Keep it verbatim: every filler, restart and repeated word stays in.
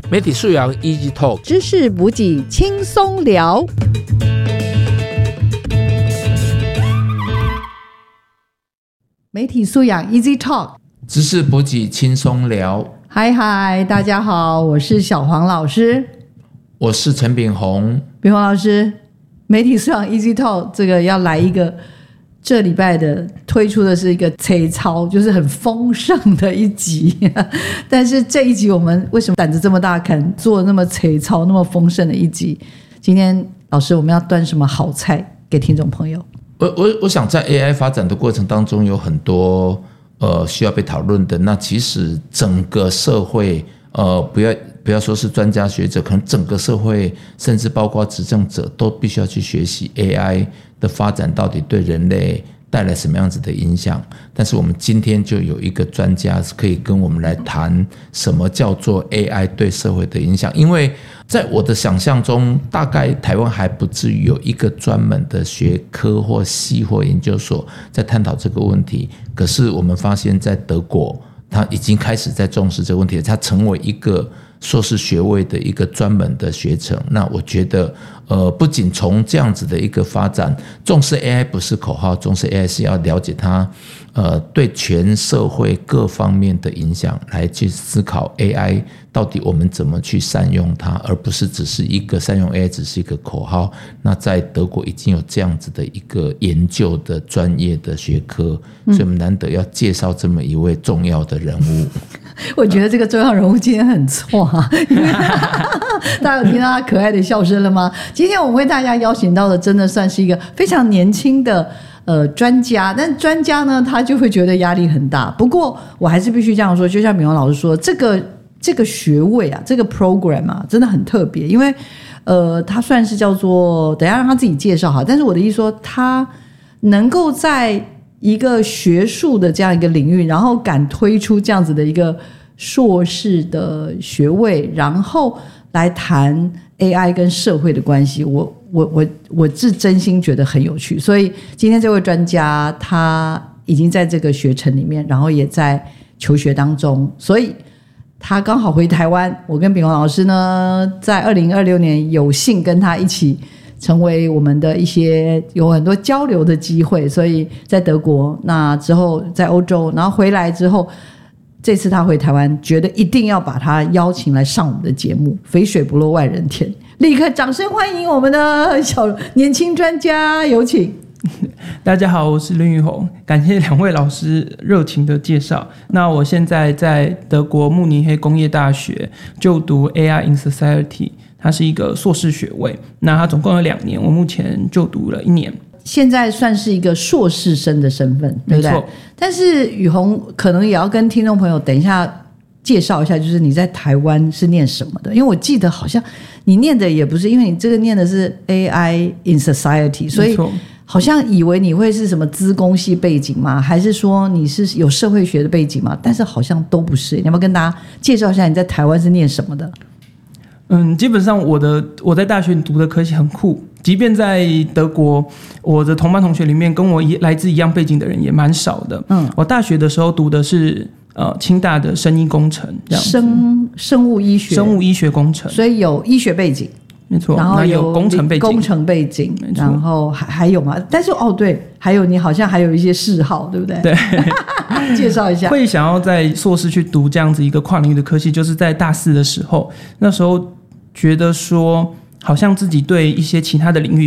媒体素养 Easy Talk， 知识补给轻松聊。媒体素养 Easy Talk， 知识补给轻松聊。 嗨嗨，大家好，我是小黄老师， 我是陈炳宏。 炳宏老师，媒体素养 Easy Talk 这个要来一个。这礼拜的推出的是一个切操，就是很丰盛的一集但是这一集我们为什么胆子这么大，肯做那么切操那么丰盛的一集？今天老师我们要端什么好菜给听众朋友？ 我我我想在 A I 发展的过程当中有很多呃需要被讨论的。那其实整个社会呃不要不要说是专家学者，可能整个社会甚至包括执政者都必须要去学习 A I 的发展到底对人类带来什么样子的影响。但是我们今天就有一个专家可以跟我们来谈什么叫做 A I 对社会的影响。因为在我的想象中，大概台湾还不至于有一个专门的学科或系或研究所在探讨这个问题。可是我们发现在德国他已经开始在重视这个问题了，他成为一个硕士学位的一个专门的学程。那我觉得呃，不仅从这样子的一个发展，重视 A I 不是口号，重视 A I 是要了解它呃对全社会各方面的影响，来去思考 A I 到底我们怎么去善用它，而不是只是一个善用 A I 只是一个口号。那在德国已经有这样子的一个研究的专业的学科，所以我们难得要介绍这么一位重要的人物。 我觉得这个重要人物今天很错啊，因为大家有听到他可爱的笑声了吗？今天我们为大家邀请到的真的算是一个非常年轻的呃专家，但专家呢他就会觉得压力很大。不过我还是必须这样说，就像炳宏老师说，这个这个学位啊，这个 program 啊，真的很特别，因为呃，他算是叫做，等一下让他自己介绍好。但是我的意思说，他能够在一个学术的这样一个领域，然后敢推出这样子的一个硕士的学位，然后来谈 A I 跟社会的关系，我我我我是真心觉得很有趣。所以今天这位专家他已经在这个学程里面，然后也在求学当中，所以他刚好回台湾。我跟炳宏老师呢，在二零二六年有幸跟他一起成为我们的一些有很多交流的机会，所以在德国，那之后在欧洲，然后回来之后，这次他回台湾，觉得一定要把他邀请来上我们的节目，肥水不落外人田，立刻掌声欢迎我们的小年轻专家，有请。 大家好，我是林宇宏，感谢两位老师热情的介绍。那我现在在德国慕尼黑工业大学就读 A I in Society， 它是一个硕士学位，那它总共有两年，我目前就读了一年。 现在算是一个硕士生的身份，对不对？但是宇宏可能也要跟听众朋友等一下介绍一下，就是你在台湾是念什么的？因为我记得好像你念的也不是，因为你这个念的是 A I in Society， 所以好像以为你会是什么资工系背景吗？还是说你是有社会学的背景吗？但是好像都不是。你要不要跟大家介绍一下你在台湾是念什么的？ 嗯，基本上我的我在大学读的科系很酷，即便在德国，我的同班同学里面跟我来自一样背景的人也蛮少的。嗯，我大学的时候读的是呃清大的生医工程，这样子生生物医学， 生物医学工程， 所以有医学背景。 没错， 然后有工程背景， 工程背景，然后还还有吗？但是哦，对，还有你好像还有一些嗜好，对不对？ 对， 介绍一下。 会想要在硕士去读这样子一个跨领域的科系，就是在大四的时候，那时候觉得说，好像自己对一些其他的领域